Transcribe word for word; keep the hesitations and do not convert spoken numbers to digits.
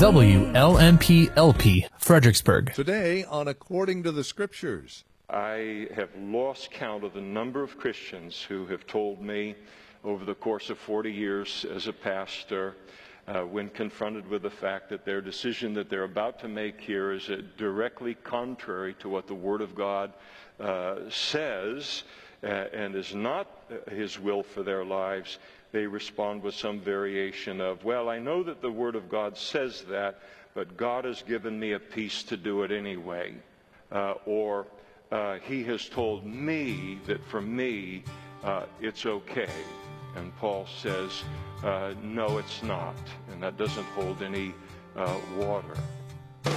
W L M P L P, Fredericksburg. Today on According to the Scriptures. I have lost count of the number of Christians who have told me over the course of forty years as a pastor, uh, when confronted with the fact that their decision that they're about to make here is uh, directly contrary to what the Word of God uh, says uh, and is not His will for their lives, they respond with some variation of, well, I know that the Word of God says that, but God has given me a peace to do it anyway. Uh, or uh, He has told me that for me, uh, it's okay. And Paul says, uh, no, it's not. And that doesn't hold any uh, water.